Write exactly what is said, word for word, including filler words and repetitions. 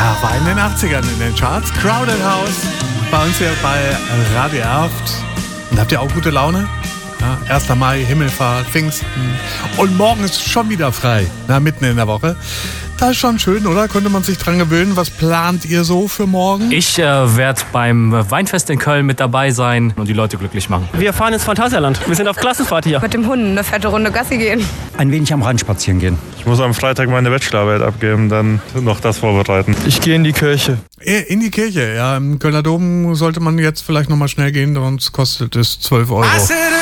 Ja, war in den achtzigern in den Charts. Crowded House bei uns hier bei Radio Erft. Und habt ihr auch gute Laune? Ja, erster Mai, Himmelfahrt, Pfingsten. Und morgen ist schon wieder frei. Na, mitten in der Woche. Das ist schon schön, oder? Könnte man sich dran gewöhnen. Was plant ihr so für morgen? Ich äh, werde beim Weinfest in Köln mit dabei sein und die Leute glücklich machen. Wir fahren ins Phantasialand. Wir sind auf Klassenfahrt hier. Mit dem Hund eine fette Runde Gassi gehen. Ein wenig am Rand spazieren gehen. Ich muss am Freitag meine Bachelorarbeit abgeben, dann noch das vorbereiten. Ich gehe in die Kirche. In die Kirche, ja. Im Kölner Dom sollte man jetzt vielleicht nochmal schnell gehen, sonst kostet es zwölf Euro.